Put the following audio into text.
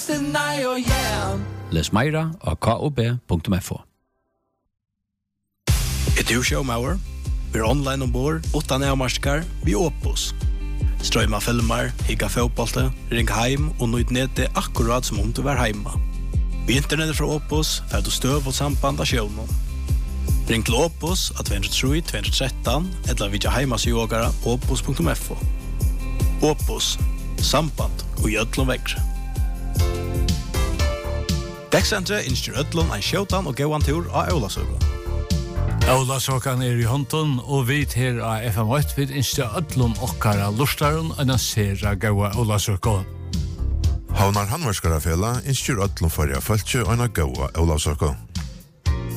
restina och yeah. Les meira av kob.fo. Du showmauer. Vi är online ombord, utan avmarskar, vi Opus. Strøyma filmer, higga fotbollte, ring heim og nøyt nede akkurat som om du var heima. Vi internettet fra Opus, fer du støv og samband av sjøvnen. Ring til Opus at 203-213, eller vidja heimasjogara opus.fo. Opus, samband og gjødlom vekkre. Dekksendre innstyr ødlom en sjøtan og gåan tur av Aulasøga. Aulasøkan I hånden, og vi her av FM8 vil innstyr ødlom okkara lustaren enn sera gåa Aulasøka. Havnar Handverskara fela innstyr ødlom fyrir følge enn gåa Aulasøka.